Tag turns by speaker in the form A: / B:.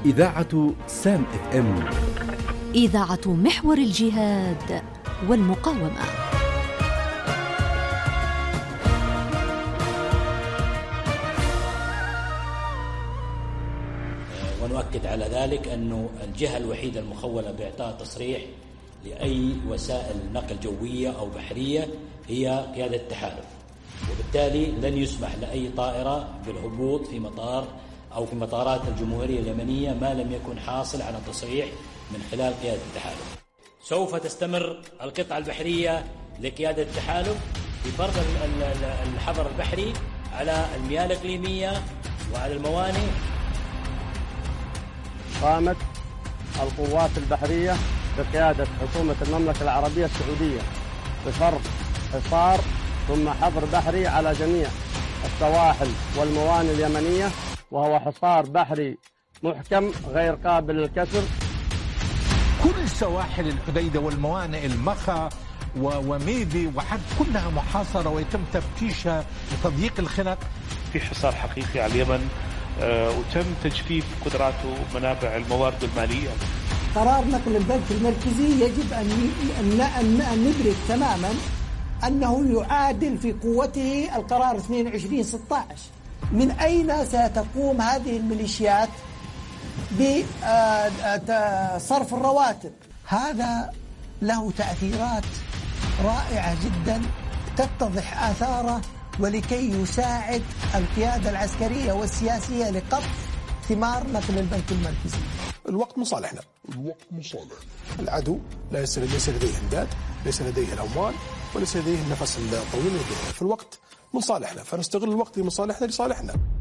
A: إذاعة سام FM،
B: إذاعة محور الجهاد والمقاومة.
C: ونؤكد على ذلك أنه الجهة الوحيدة المخولة بإعطاء تصريح لأي وسائل نقل جوية أو بحرية هي قيادة التحالف، وبالتالي لن يسمح لأي طائرة بالهبوط في مطار أو في مطارات الجمهورية اليمنية ما لم يكن حاصل على تصريح من خلال قيادة التحالف. سوف تستمر القطعة البحرية لقيادة التحالف بفرض الحظر البحري على المياه الإقليمية وعلى الموانئ.
D: قامت القوات البحرية بقيادة حكومة المملكة العربية السعودية بفرض حصار ثم حظر بحري على جميع السواحل والموانئ اليمنية، وهو حصار بحري محكم غير قابل للكسر.
E: كل سواحل الحديدة والموانئ المخا وميدي وحد كلها محاصرة ويتم تفتيشها لتضييق الخنق.
F: في حصار حقيقي على اليمن وتم تجفيف قدرات ومنابع الموارد المالية.
G: قرار نقل البنك المركزي يجب أن ندرك تماما أنه يعادل في قوته القرار 2216. من أين ستقوم هذه الميليشيات بصرف الرواتب؟ هذا له تأثيرات رائعة جدا تتضح آثاره، ولكي يساعد القيادة العسكرية والسياسية لقطف ثمار نقل البنك المركزي.
H: الوقت من صالحنا، العدو ليس لديه امداد، ليس لديه الأموال، وليس لديه النفس الطويل لديه، فالوقت من صالحنا، فنستغل الوقت لمصالحنا لصالحنا.